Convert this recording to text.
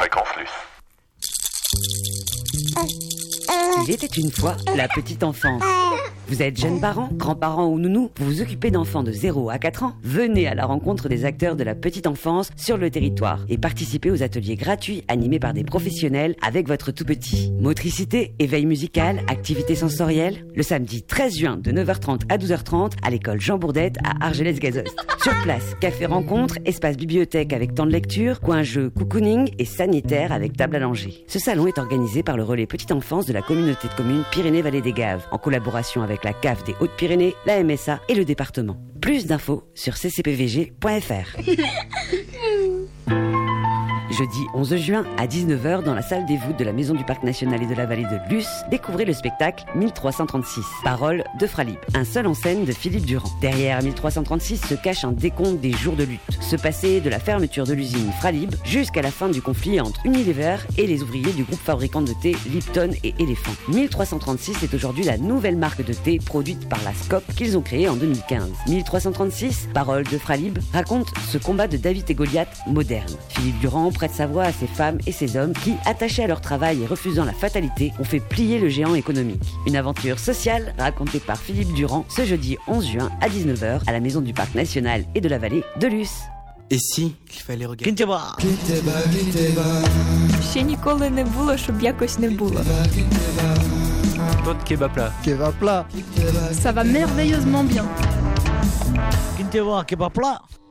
Fréquence Luce. Il était une fois la petite enfance. Vous êtes jeunes parents, grands-parents ou nounous, vous vous occupez d'enfants de 0 à 4 ans. Venez à la rencontre des acteurs de la petite enfance sur le territoire et participez aux ateliers gratuits animés par des professionnels avec votre tout petit. Motricité, éveil musical, activités sensorielles. Le samedi 13 juin de 9h30 à 12h30 à l'école Jean Bourdette à Argelès-Gazost. Sur place, café rencontre, espace bibliothèque avec temps de lecture, coin jeu cocooning et sanitaire avec table à langer. Ce salon est organisé par le relais petite enfance de la communauté de communes Pyrénées-Vallée des Gaves en collaboration avec la CAF des Hautes-Pyrénées, la MSA et le département. Plus d'infos sur ccpvg.fr. Jeudi 11 juin à 19h dans la salle des voûtes de la Maison du Parc National et de la Vallée de Luce, découvrez le spectacle 1336, paroles de Fralib, un seul en scène de Philippe Durand. Derrière 1336 se cache un décompte des jours de lutte, se passer de la fermeture de l'usine Fralib jusqu'à la fin du conflit entre Unilever et les ouvriers du groupe fabricant de thé Lipton et Elephant. 1336 est aujourd'hui la nouvelle marque de thé produite par la SCOP qu'ils ont créée en 2015. 1336, paroles de Fralib, raconte ce combat de David et Goliath moderne. Philippe Durand prête sa voix à ces femmes et ces hommes qui, attachés à leur travail et refusant la fatalité, ont fait plier le géant économique. Une aventure sociale racontée par Philippe Durand ce jeudi 11 juin à 19h à la Maison du Parc National et de la Vallée de Luce. Et si il fallait regarder Ще ніколи не було, щоб якось не було. Votre kebab plat. Kebab plat. Ça va merveilleusement bien. Kebab plat.